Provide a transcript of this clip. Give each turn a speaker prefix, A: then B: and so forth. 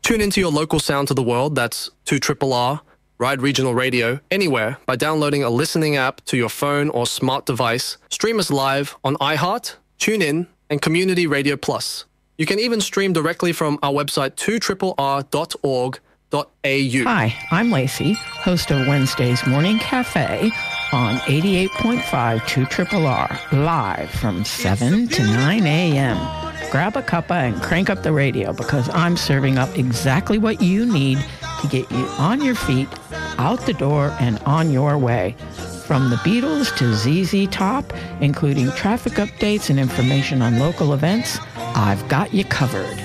A: Tune into your local sound to the world. That's 2RRR, Ride Regional Radio, anywhere by downloading a listening app to your phone or smart device. Stream us live on iHeart, TuneIn, and Community Radio Plus. You can even stream directly from our website 2RRR.org.au.
B: Hi, I'm Lacey, host of Wednesday's Morning Cafe on 88.5 2RRR, live from 7 to 9 a.m. Grab a cuppa and crank up the radio because I'm serving up exactly what you need to get you on your feet, out the door, and on your way. From the Beatles to ZZ Top, including traffic updates and information on local events, I've got you covered.